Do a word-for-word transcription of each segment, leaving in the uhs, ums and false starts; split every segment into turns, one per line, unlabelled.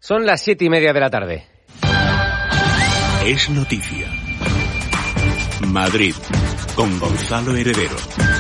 Son las siete y media de la tarde.
Es noticia. Madrid, con Gonzalo Heredero.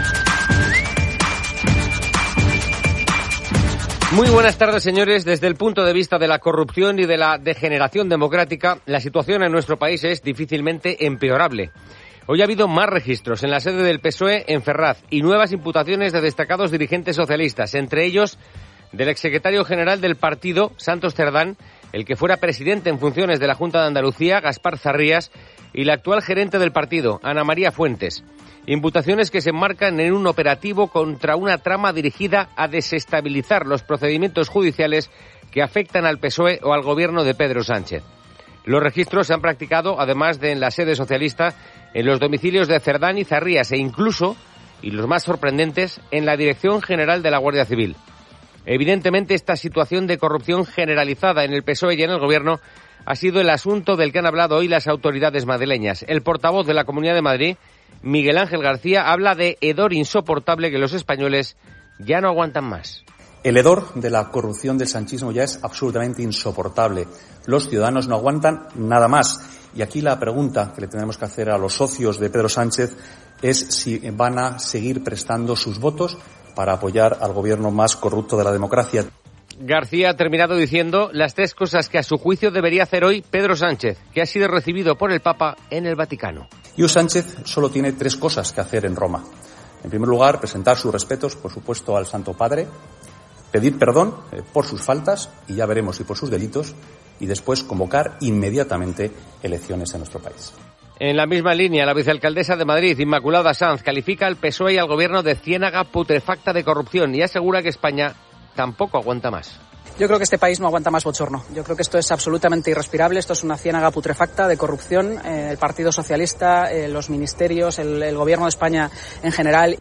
Muy buenas tardes, señores. Desde el punto de vista de la corrupción y de la degeneración democrática, la situación en nuestro país es difícilmente empeorable. Hoy ha habido más registros en la sede del P S O E en Ferraz y nuevas imputaciones de destacados dirigentes socialistas, entre ellos del exsecretario general del partido, Santos Cerdán, el que fuera presidente en funciones de la Junta de Andalucía, Gaspar Zarrías, y la actual gerente del partido, Ana María Fuentes. Imputaciones que se enmarcan en un operativo contra una trama dirigida a desestabilizar los procedimientos judiciales que afectan al P S O E o al gobierno de Pedro Sánchez. Los registros se han practicado, además de en la sede socialista, en los domicilios de Cerdán y Zarrías e incluso, y los más sorprendentes, en la Dirección General de la Guardia Civil. Evidentemente, esta situación de corrupción generalizada en el P S O E y en el Gobierno ha sido el asunto del que han hablado hoy las autoridades madrileñas. El portavoz de la Comunidad de Madrid, Miguel Ángel García, habla de hedor insoportable que los españoles ya no aguantan más.
El hedor de la corrupción del sanchismo ya es absolutamente insoportable. Los ciudadanos no aguantan nada más. Y aquí la pregunta que le tenemos que hacer a los socios de Pedro Sánchez es si van a seguir prestando sus votos para apoyar al gobierno más corrupto de la democracia.
García ha terminado diciendo las tres cosas que a su juicio debería hacer hoy Pedro Sánchez, que ha sido recibido por el Papa en el Vaticano.
Y Sánchez solo tiene tres cosas que hacer en Roma. En primer lugar, presentar sus respetos, por supuesto, al Santo Padre, pedir perdón eh, por sus faltas, y ya veremos si por sus delitos, y después convocar inmediatamente elecciones en nuestro país.
En la misma línea, la vicealcaldesa de Madrid, Inmaculada Sanz, califica al P S O E y al gobierno de ciénaga putrefacta de corrupción y asegura que España tampoco aguanta más.
Yo creo que este país no aguanta más bochorno. Yo creo que esto es absolutamente irrespirable. Esto es una ciénaga putrefacta de corrupción. Eh, el Partido Socialista, eh, los ministerios, el, el gobierno de España en general.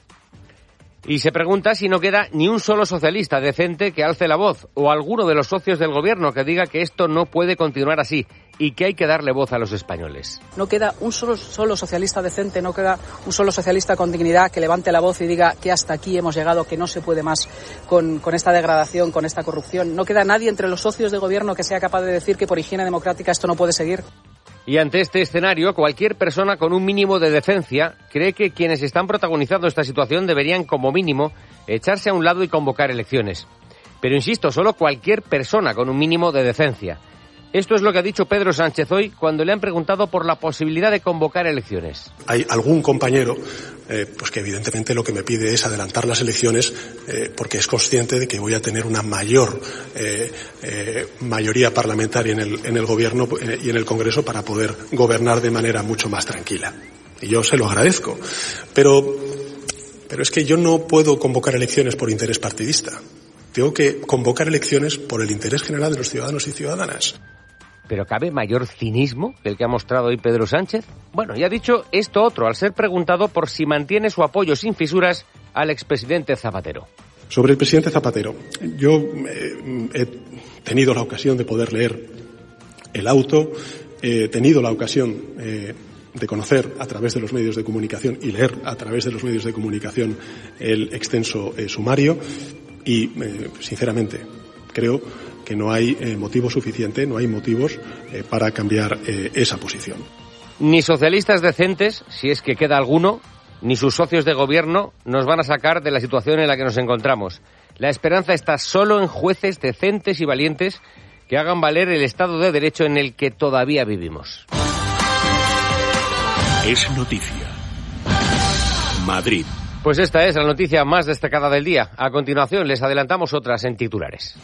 Y se pregunta si no queda ni un solo socialista decente que alce la voz, o alguno de los socios del gobierno que diga que esto no puede continuar así y que hay que darle voz a los españoles.
No queda un solo, solo socialista decente, no queda un solo socialista con dignidad que levante la voz y diga que hasta aquí hemos llegado, que no se puede más con, con esta degradación, con esta corrupción. No queda nadie entre los socios de gobierno que sea capaz de decir que por higiene democrática esto no puede seguir.
Y ante este escenario, cualquier persona con un mínimo de decencia cree que quienes están protagonizando esta situación deberían, como mínimo, echarse a un lado y convocar elecciones. Pero insisto, solo cualquier persona con un mínimo de decencia. Esto es lo que ha dicho Pedro Sánchez hoy cuando le han preguntado por la posibilidad de convocar elecciones.
Hay algún compañero eh, pues que evidentemente lo que me pide es adelantar las elecciones eh, porque es consciente de que voy a tener una mayor eh, eh, mayoría parlamentaria en el, en el Gobierno eh, y en el Congreso para poder gobernar de manera mucho más tranquila. Y yo se lo agradezco. Pero, pero es que yo no puedo convocar elecciones por interés partidista. Tengo que convocar elecciones por el interés general de los ciudadanos y ciudadanas.
¿Pero cabe mayor cinismo que el que ha mostrado hoy Pedro Sánchez? Bueno, y ha dicho esto otro al ser preguntado por si mantiene su apoyo sin fisuras al expresidente Zapatero.
Sobre el presidente Zapatero, yo eh, he tenido la ocasión de poder leer el auto, he tenido la ocasión eh, de conocer a través de los medios de comunicación y leer a través de los medios de comunicación el extenso eh, sumario y, eh, sinceramente, creo que no hay eh, motivo suficiente, no hay motivos eh, para cambiar eh, esa posición.
Ni socialistas decentes, si es que queda alguno, ni sus socios de gobierno nos van a sacar de la situación en la que nos encontramos. La esperanza está solo en jueces decentes y valientes que hagan valer el Estado de Derecho en el que todavía vivimos.
Es noticia. Madrid.
Pues esta es la noticia más destacada del día. A continuación les adelantamos otras en titulares.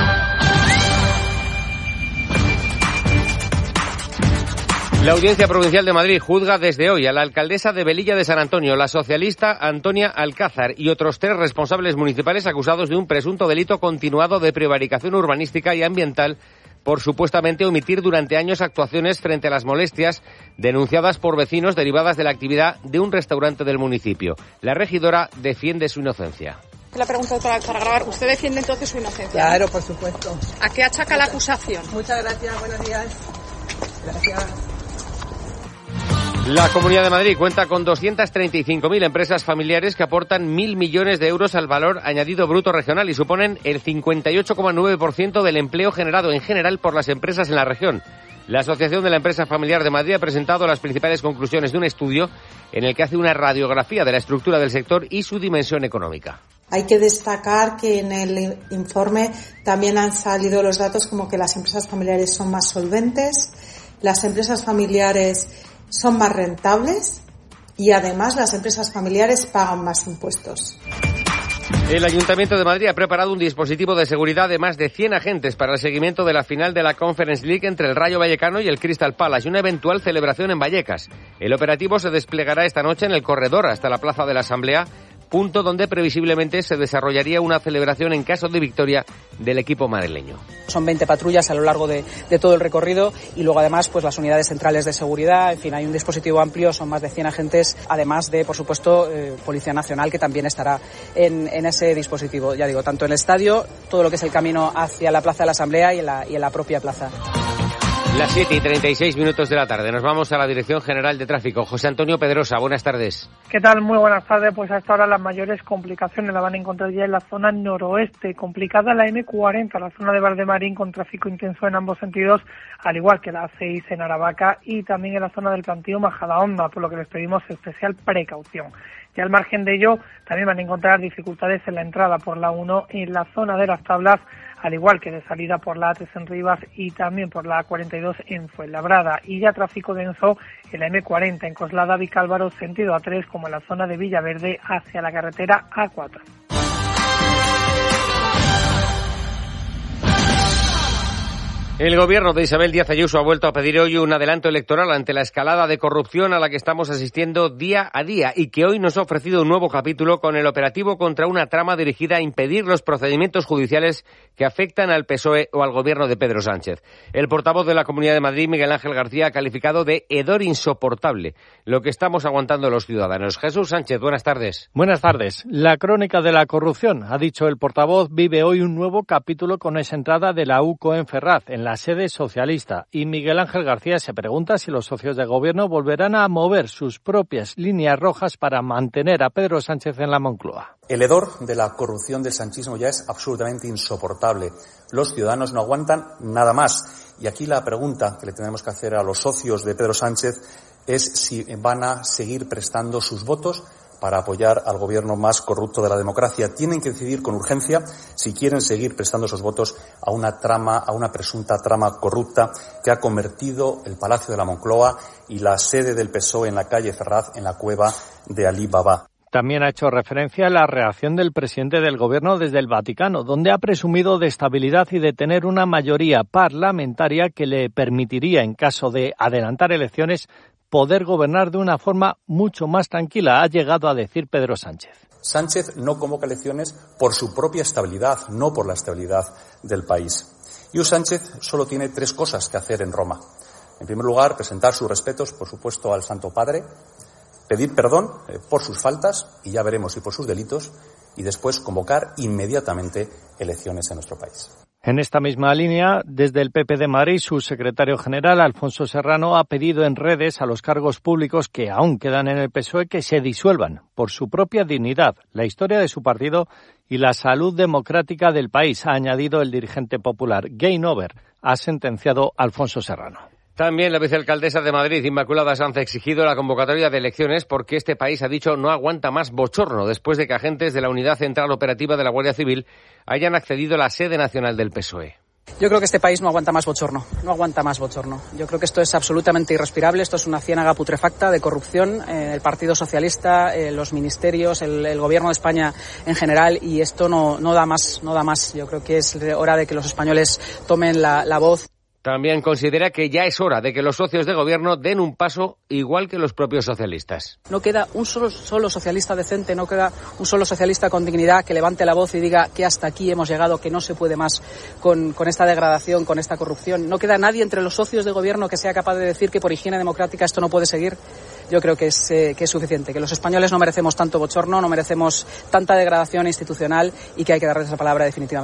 La Audiencia Provincial de Madrid juzga desde hoy a la alcaldesa de Velilla de San Antonio, la socialista Antonia Alcázar, y otros tres responsables municipales acusados de un presunto delito continuado de prevaricación urbanística y ambiental por supuestamente omitir durante años actuaciones frente a las molestias denunciadas por vecinos derivadas de la actividad de un restaurante del municipio. La regidora defiende su inocencia.
La pregunta para, para grabar. ¿Usted defiende entonces su inocencia?
Claro, por supuesto.
¿A qué achaca la acusación?
Muchas gracias, buenos días. Gracias.
La Comunidad de Madrid cuenta con doscientas treinta y cinco mil empresas familiares que aportan mil millones de euros al valor añadido bruto regional y suponen el cincuenta y ocho coma nueve por ciento del empleo generado en general por las empresas en la región. La Asociación de la Empresa Familiar de Madrid ha presentado las principales conclusiones de un estudio en el que hace una radiografía de la estructura del sector y su dimensión económica.
Hay que destacar que en el informe también han salido los datos como que las empresas familiares son más solventes, las empresas familiares son más rentables y además las empresas familiares pagan más impuestos.
El Ayuntamiento de Madrid ha preparado un dispositivo de seguridad de más de cien agentes para el seguimiento de la final de la Conference League entre el Rayo Vallecano y el Crystal Palace y una eventual celebración en Vallecas. El operativo se desplegará esta noche en el corredor hasta la Plaza de la Asamblea, punto donde previsiblemente se desarrollaría una celebración en caso de victoria del equipo madrileño.
Son veinte patrullas a lo largo de, de todo el recorrido y luego además pues las unidades centrales de seguridad, en fin, hay un dispositivo amplio, son más de cien agentes, además de, por supuesto, eh, Policía Nacional que también estará en, en ese dispositivo, ya digo, tanto en el estadio, todo lo que es el camino hacia la Plaza de la Asamblea y en la, y en la propia plaza.
Las siete y treinta y seis minutos de la tarde. Nos vamos a la Dirección General de Tráfico. José Antonio Pedrosa, buenas tardes.
¿Qué tal? Muy buenas tardes. Pues hasta ahora las mayores complicaciones las van a encontrar ya en la zona noroeste. Complicada la eme cuarenta, la zona de Valdemarín, con tráfico intenso en ambos sentidos, al igual que la A seis en Aravaca y también en la zona del Plantío Majadahonda, por lo que les pedimos especial precaución. Y al margen de ello, también van a encontrar dificultades en la entrada por la uno en la zona de las Tablas, al igual que de salida por la A tres en Rivas y también por la A cuarenta y dos en Fuenlabrada. Y ya tráfico denso en la eme cuarenta, en Coslada Vicálvaro, sentido A tres, como en la zona de Villaverde hacia la carretera A cuatro.
El gobierno de Isabel Díaz Ayuso ha vuelto a pedir hoy un adelanto electoral ante la escalada de corrupción a la que estamos asistiendo día a día y que hoy nos ha ofrecido un nuevo capítulo con el operativo contra una trama dirigida a impedir los procedimientos judiciales que afectan al P S O E o al gobierno de Pedro Sánchez. El portavoz de la Comunidad de Madrid, Miguel Ángel García, ha calificado de hedor insoportable lo que estamos aguantando los ciudadanos. Jesús Sánchez, buenas tardes.
Buenas tardes. La crónica de la corrupción, ha dicho el portavoz, vive hoy un nuevo capítulo con esa entrada de la U C O en Ferraz, en la sede socialista, y Miguel Ángel García se pregunta si los socios de gobierno volverán a mover sus propias líneas rojas para mantener a Pedro Sánchez en la Moncloa.
El hedor de la corrupción del sanchismo ya es absolutamente insoportable. Los ciudadanos no aguantan nada más. Y aquí la pregunta que le tenemos que hacer a los socios de Pedro Sánchez es si van a seguir prestando sus votos para apoyar al gobierno más corrupto de la democracia. Tienen que decidir con urgencia si quieren seguir prestando esos votos a una trama, a una presunta trama corrupta que ha convertido el Palacio de la Moncloa y la sede del P S O E en la calle Ferraz en la cueva de Alí Baba.
También ha hecho referencia a la reacción del presidente del gobierno desde el Vaticano, donde ha presumido de estabilidad y de tener una mayoría parlamentaria que le permitiría, en caso de adelantar elecciones, poder gobernar de una forma mucho más tranquila, ha llegado a decir Pedro Sánchez.
Sánchez no convoca elecciones por su propia estabilidad, no por la estabilidad del país. Y Sánchez solo tiene tres cosas que hacer en Roma. En primer lugar, presentar sus respetos, por supuesto, al Santo Padre, pedir perdón eh, por sus faltas, y ya veremos si por sus delitos, y después convocar inmediatamente elecciones en nuestro país.
En esta misma línea, desde el P P de Madrid, su secretario general, Alfonso Serrano, ha pedido en redes a los cargos públicos que aún quedan en el P S O E que se disuelvan por su propia dignidad, la historia de su partido y la salud democrática del país, ha añadido el dirigente popular. Game over, ha sentenciado Alfonso Serrano.
También la vicealcaldesa de Madrid, Inmaculada Sanz, ha exigido la convocatoria de elecciones porque este país, ha dicho, no aguanta más bochorno después de que agentes de la Unidad Central Operativa de la Guardia Civil hayan accedido a la sede nacional del P S O E.
Yo creo que este país no aguanta más bochorno, no aguanta más bochorno. Yo creo que esto es absolutamente irrespirable, esto es una ciénaga putrefacta de corrupción, eh, el Partido Socialista, eh, los ministerios, el, el Gobierno de España en general, y esto no, no da más, no da más. Yo creo que es hora de que los españoles tomen la, la voz.
También considera que ya es hora de que los socios de gobierno den un paso igual que los propios socialistas.
No queda un solo, solo socialista decente, no queda un solo socialista con dignidad que levante la voz y diga que hasta aquí hemos llegado, que no se puede más con, con esta degradación, con esta corrupción. No queda nadie entre los socios de gobierno que sea capaz de decir que por higiene democrática esto no puede seguir. Yo creo que es, eh, que es suficiente, que los españoles no merecemos tanto bochorno, no merecemos tanta degradación institucional y que hay que darles la palabra definitivamente.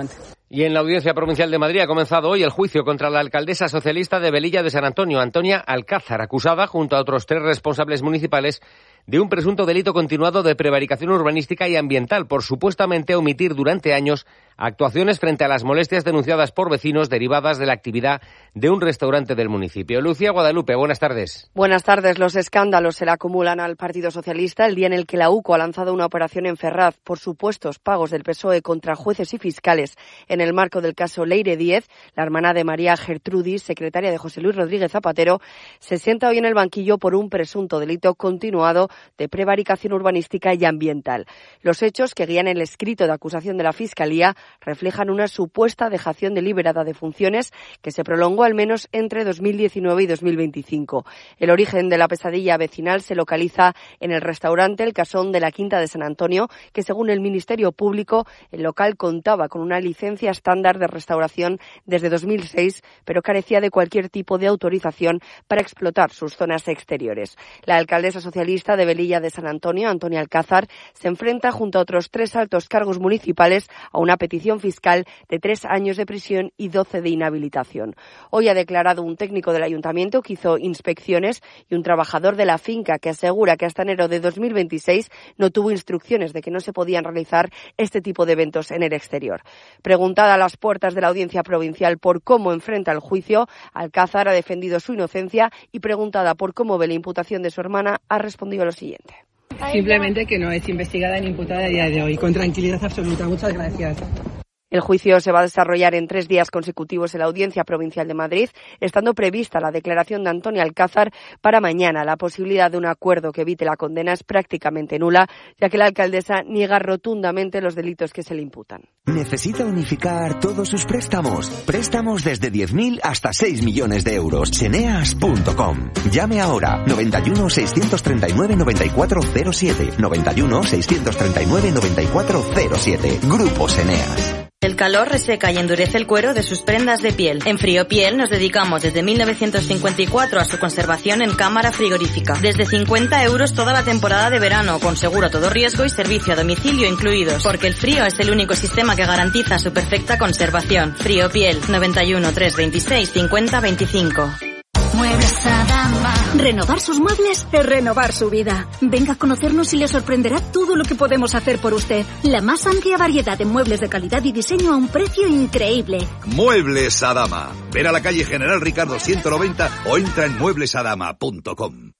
Y en la Audiencia Provincial de Madrid ha comenzado hoy el juicio contra la alcaldesa socialista de Velilla de San Antonio, Antonia Alcázar, acusada, junto a otros tres responsables municipales, de un presunto delito continuado de prevaricación urbanística y ambiental por supuestamente omitir durante años actuaciones frente a las molestias denunciadas por vecinos derivadas de la actividad de un restaurante del municipio. Lucía Guadalupe, buenas tardes.
Buenas tardes. Los escándalos se le acumulan al Partido Socialista el día en el que la U C O ha lanzado una operación en Ferraz por supuestos pagos del P S O E contra jueces y fiscales en el marco del caso Leire Díez. La hermana de María Gertrudis, secretaria de José Luis Rodríguez Zapatero, se sienta hoy en el banquillo por un presunto delito continuado de prevaricación urbanística y ambiental. Los hechos que guían el escrito de acusación de la Fiscalía reflejan una supuesta dejación deliberada de funciones que se prolongó al menos entre dos mil diecinueve y dos mil veinticinco. El origen de la pesadilla vecinal se localiza en el restaurante El Casón de la Quinta de San Antonio, que según el Ministerio Público, el local contaba con una licencia estándar de restauración desde dos mil seis, pero carecía de cualquier tipo de autorización para explotar sus zonas exteriores. La alcaldesa socialista de Velilla de San Antonio, Antonia Alcázar, se enfrenta junto a otros tres altos cargos municipales a una petición fiscal de tres años de prisión y doce de inhabilitación. Hoy ha declarado un técnico del ayuntamiento que hizo inspecciones y un trabajador de la finca que asegura que hasta enero de dos mil veintiséis no tuvo instrucciones de que no se podían realizar este tipo de eventos en el exterior. Preguntada a las puertas de la Audiencia Provincial por cómo enfrenta el juicio, Alcázar ha defendido su inocencia y preguntada por cómo ve la imputación de su hermana, ha respondido lo siguiente.
Simplemente que no es investigada ni imputada a día de hoy. Con tranquilidad absoluta. Muchas gracias.
El juicio se va a desarrollar en tres días consecutivos en la Audiencia Provincial de Madrid, estando prevista la declaración de Antonia Alcázar para mañana. La posibilidad de un acuerdo que evite la condena es prácticamente nula, ya que la alcaldesa niega rotundamente los delitos que se le imputan.
¿Necesita unificar todos sus préstamos? Préstamos desde diez mil hasta seis millones de euros. Seneas punto com. Llame ahora. noventa y uno, seiscientos treinta y nueve, noventa y cuatro cero siete. noventa y uno, seiscientos treinta y nueve, noventa y cuatro cero siete. Grupo Seneas.
El calor reseca y endurece el cuero de sus prendas de piel. En Friopiel nos dedicamos desde mil novecientos cincuenta y cuatro a su conservación en cámara frigorífica. Desde cincuenta euros toda la temporada de verano, con seguro a todo riesgo y servicio a domicilio incluidos. Porque el frío es el único sistema que garantiza su perfecta conservación. Friopiel, noventa y uno, trescientos veintiséis, cincuenta veinticinco.
Muebles Adama. Renovar sus muebles es renovar su vida. Venga a conocernos y le sorprenderá todo lo que podemos hacer por usted. La más amplia variedad de muebles de calidad y diseño a un precio increíble.
Muebles Adama. Ven a la calle General Ricardo ciento noventa o entra en muebles adama punto com.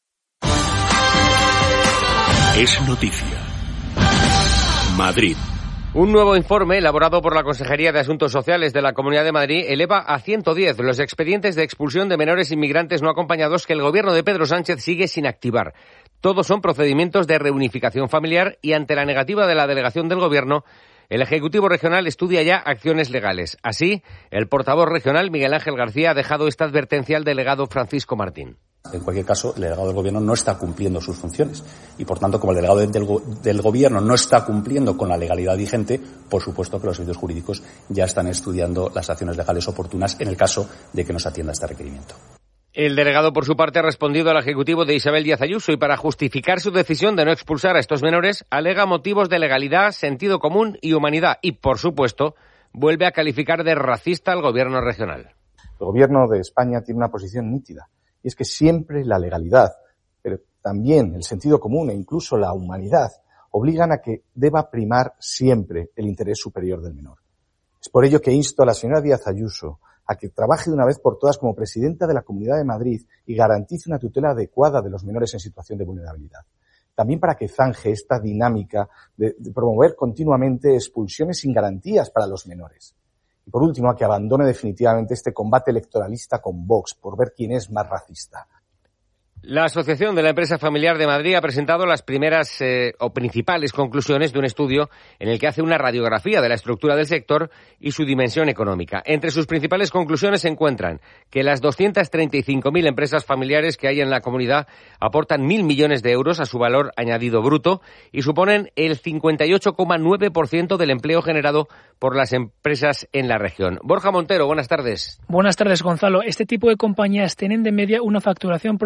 Es noticia. Madrid.
Un nuevo informe elaborado por la Consejería de Asuntos Sociales de la Comunidad de Madrid eleva a ciento diez los expedientes de expulsión de menores inmigrantes no acompañados que el gobierno de Pedro Sánchez sigue sin activar. Todos son procedimientos de reunificación familiar y ante la negativa de la delegación del gobierno, el Ejecutivo Regional estudia ya acciones legales. Así, el portavoz regional Miguel Ángel García ha dejado esta advertencia al delegado Francisco Martín.
En cualquier caso, el delegado del Gobierno no está cumpliendo sus funciones y, por tanto, como el delegado del, del Gobierno no está cumpliendo con la legalidad vigente, por supuesto que los servicios jurídicos ya están estudiando las acciones legales oportunas en el caso de que no se atienda este requerimiento.
El delegado, por su parte, ha respondido al Ejecutivo de Isabel Díaz Ayuso y, para justificar su decisión de no expulsar a estos menores, alega motivos de legalidad, sentido común y humanidad y, por supuesto, vuelve a calificar de racista al Gobierno regional.
El Gobierno de España tiene una posición nítida. Y es que siempre la legalidad, pero también el sentido común e incluso la humanidad obligan a que deba primar siempre el interés superior del menor. Es por ello que insto a la señora Díaz Ayuso a que trabaje de una vez por todas como presidenta de la Comunidad de Madrid y garantice una tutela adecuada de los menores en situación de vulnerabilidad. También para que zanje esta dinámica de, de promover continuamente expulsiones sin garantías para los menores. Y por último, a que abandone definitivamente este combate electoralista con Vox por ver quién es más racista.
La Asociación de la Empresa Familiar de Madrid ha presentado las primeras eh, o principales conclusiones de un estudio en el que hace una radiografía de la estructura del sector y su dimensión económica. Entre sus principales conclusiones se encuentran que las doscientas treinta y cinco mil empresas familiares que hay en la comunidad aportan mil millones de euros a su valor añadido bruto y suponen el cincuenta y ocho coma nueve por ciento del empleo generado por las empresas en la región. Borja Montero, buenas tardes.
Buenas tardes, Gonzalo. Este tipo de compañías tienen de media una facturación próxima a los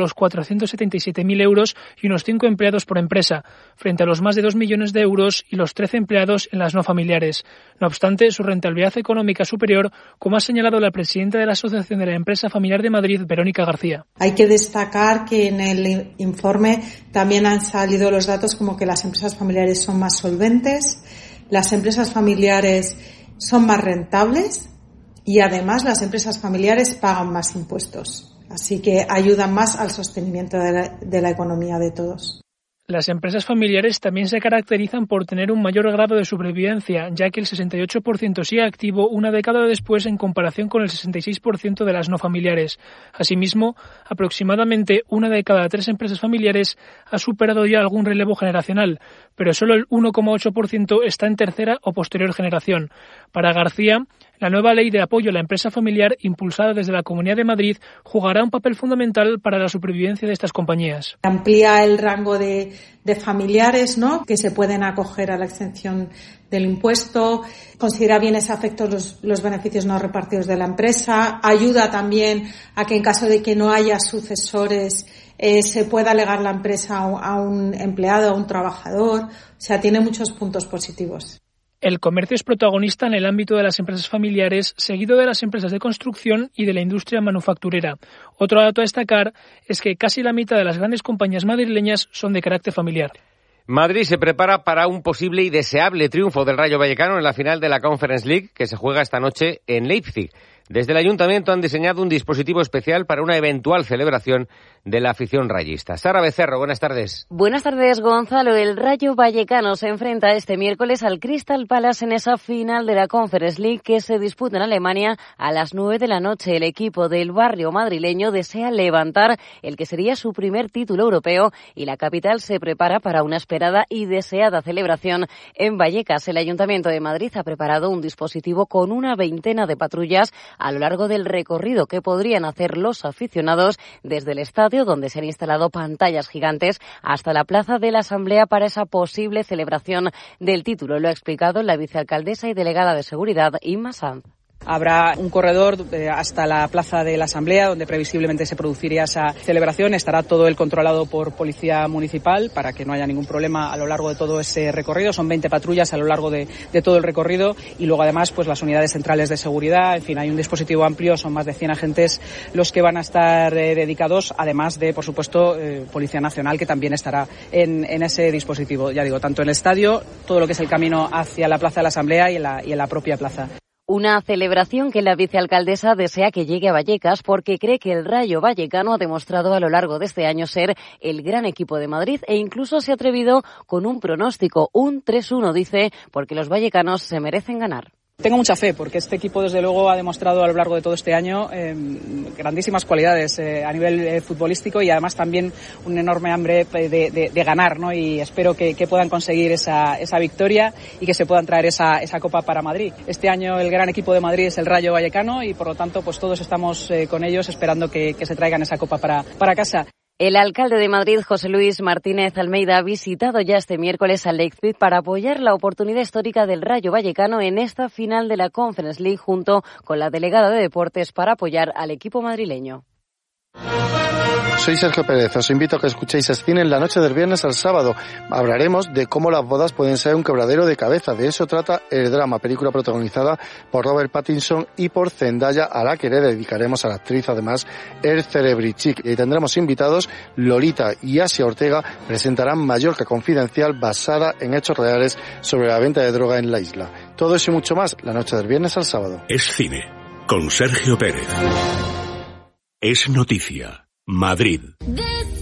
los cuatrocientos setenta y siete mil euros y unos cinco empleados por empresa, frente a los más de dos millones de euros y los trece empleados en las no familiares. No obstante, su rentabilidad económica superior, como ha señalado la presidenta de la Asociación de la Empresa Familiar de Madrid, Verónica García.
Hay que destacar que en el informe también han salido los datos como que las empresas familiares son más solventes, las empresas familiares son más rentables y además las empresas familiares pagan más impuestos. Así que ayudan más al sostenimiento de la, de la economía de todos.
Las empresas familiares también se caracterizan por tener un mayor grado de supervivencia, ya que el sesenta y ocho por ciento sigue activo una década después en comparación con el sesenta y seis por ciento de las no familiares. Asimismo, aproximadamente una de cada tres empresas familiares ha superado ya algún relevo generacional, pero solo el uno coma ocho por ciento está en tercera o posterior generación. Para García, la nueva ley de apoyo a la empresa familiar, impulsada desde la Comunidad de Madrid, jugará un papel fundamental para la supervivencia de estas compañías.
Amplía el rango de, de familiares, ¿no?, que se pueden acoger a la exención del impuesto, considera bienes afectos los, los beneficios no repartidos de la empresa, ayuda también a que en caso de que no haya sucesores eh, se pueda legar la empresa a un, a un empleado, a un trabajador. O sea, tiene muchos puntos positivos.
El comercio es protagonista en el ámbito de las empresas familiares, seguido de las empresas de construcción y de la industria manufacturera. Otro dato a destacar es que casi la mitad de las grandes compañías madrileñas son de carácter familiar.
Madrid se prepara para un posible y deseable triunfo del Rayo Vallecano en la final de la Conference League, que se juega esta noche en Leipzig. Desde el Ayuntamiento han diseñado un dispositivo especial para una eventual celebración de la afición rayista. Sara Becerro, buenas tardes.
Buenas tardes, Gonzalo. El Rayo Vallecano se enfrenta este miércoles al Crystal Palace en esa final de la Conference League que se disputa en Alemania a las nueve de la noche. El equipo del barrio madrileño desea levantar el que sería su primer título europeo y la capital se prepara para una esperada y deseada celebración en Vallecas. El Ayuntamiento de Madrid ha preparado un dispositivo con una veintena de patrullas a lo largo del recorrido que podrían hacer los aficionados desde el estadio, donde se han instalado pantallas gigantes, hasta la plaza de la Asamblea para esa posible celebración del título. Lo ha explicado la vicealcaldesa y delegada de Seguridad, Inma Sanz.
Habrá un corredor hasta la plaza de la Asamblea, donde previsiblemente se produciría esa celebración. Estará todo el controlado por Policía Municipal para que no haya ningún problema a lo largo de todo ese recorrido. Son veinte patrullas a lo largo de, de todo el recorrido y luego además pues las unidades centrales de seguridad. En fin, hay un dispositivo amplio, son más de cien agentes los que van a estar eh, dedicados, además de, por supuesto, eh, Policía Nacional, que también estará en, en ese dispositivo. Ya digo, tanto en el estadio, todo lo que es el camino hacia la plaza de la Asamblea y en la, y en la propia plaza.
Una celebración que la vicealcaldesa desea que llegue a Vallecas porque cree que el Rayo Vallecano ha demostrado a lo largo de este año ser el gran equipo de Madrid e incluso se ha atrevido con un pronóstico, un tres uno, dice, porque los vallecanos se merecen ganar.
Tengo mucha fe porque este equipo desde luego ha demostrado a lo largo de todo este año eh, grandísimas cualidades eh, a nivel eh, futbolístico y además también un enorme hambre de, de, de ganar, ¿no? Y espero que, que puedan conseguir esa, esa victoria y que se puedan traer esa, esa copa para Madrid. Este año el gran equipo de Madrid es el Rayo Vallecano y por lo tanto pues todos estamos eh, con ellos esperando que, que se traigan esa copa para, para casa.
El alcalde de Madrid, José Luis Martínez Almeida, ha visitado ya este miércoles a Leipzig para apoyar la oportunidad histórica del Rayo Vallecano en esta final de la Conference League junto con la delegada de Deportes para apoyar al equipo madrileño.
Soy Sergio Pérez, os invito a que escuchéis Scene en la noche del viernes al sábado. Hablaremos de cómo las bodas pueden ser un quebradero de cabeza. De eso trata El Drama, película protagonizada por Robert Pattinson y por Zendaya, a la que le dedicaremos a la actriz además el Celebrity Chic. Y tendremos invitados. Lolita y Asia Ortega presentarán Mallorca Confidencial, basada en hechos reales sobre la venta de droga en la isla. Todo eso y mucho más la noche del viernes al sábado.
Es cine, con Sergio Pérez. Es noticia. Madrid.